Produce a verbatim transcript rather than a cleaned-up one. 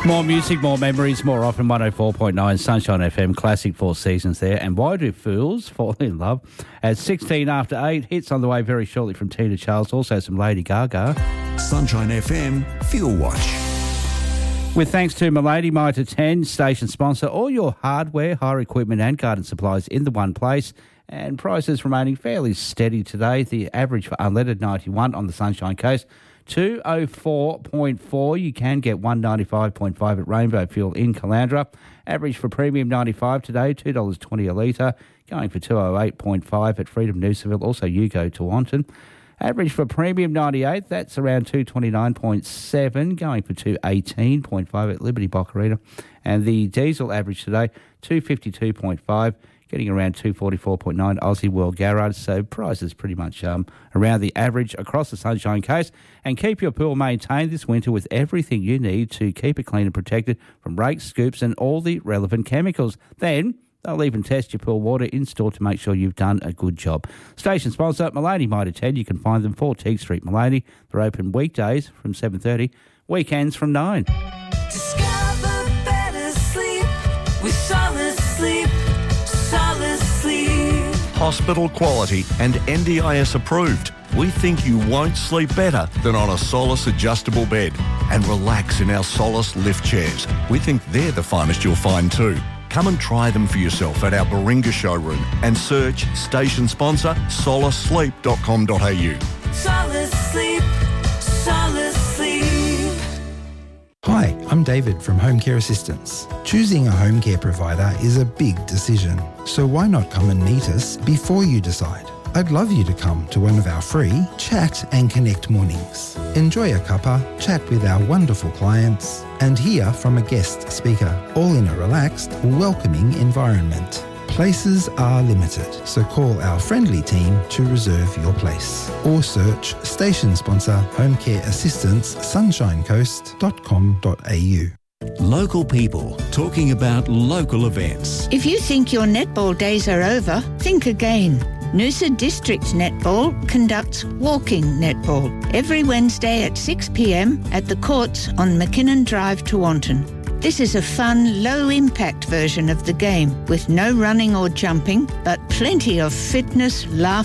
More music, more memories, more often. one oh four point nine Sunshine F M, classic Four Seasons there. And why do fools fall in love? At sixteen after eight, hits on the way very shortly from Tina Charles. Also some Lady Gaga. Sunshine F M, Fuel Watch. With thanks to Milady Mitre ten, station sponsor, all your hardware, hire equipment and garden supplies in the one place. And prices remaining fairly steady today. The average for unleaded ninety-one on the Sunshine Coast. two oh four point four. You can get one ninety-five point five at Rainbow Fuel in Caloundra. Average for premium ninety-five today, two dollars twenty a litre. Going for two oh eight point five at Freedom Noosa. Also Yugo Tawantin. Average for premium ninety-eight, that's around two twenty-nine point seven. Going for two eighteen point five at Liberty Boccarina. And the diesel average today, two fifty-two point five. Getting around two forty-four point nine Aussie World Garage. So prices pretty much um, around the average across the Sunshine Coast. And keep your pool maintained this winter with everything you need to keep it clean and protected from rakes, scoops and all the relevant chemicals. Then they'll even test your pool water in store to make sure you've done a good job. Station sponsor, Milady Mitre ten. You can find them four Teague Street, Milady. They're open weekdays from seven thirty, weekends from nine. Discover better sleep with Solid Sleep. Solid Sleep. Hospital quality and N D I S approved. We think you won't sleep better than on a Solace adjustable bed. And relax in our Solace lift chairs. We think they're the finest you'll find too. Come and try them for yourself at our Baringa showroom and search station sponsor solace sleep dot com dot a u. Solid Sleep. Solid Sleep. Hi, I'm David from Home Care Assistance. Choosing a home care provider is a big decision, so why not come and meet us before you decide? I'd love you to come to one of our free Chat and Connect mornings. Enjoy a cuppa, chat with our wonderful clients, and hear from a guest speaker, all in a relaxed, welcoming environment. Places are limited, so call our friendly team to reserve your place. Or search station sponsor Home Care Assistance sunshine coast dot com dot a u. Local people talking about local events. If you think your netball days are over, think again. Noosa District Netball conducts walking netball every Wednesday at six p m at the courts on McKinnon Drive, Tawantin. This is a fun, low-impact version of the game with no running or jumping, but plenty of fitness, laughter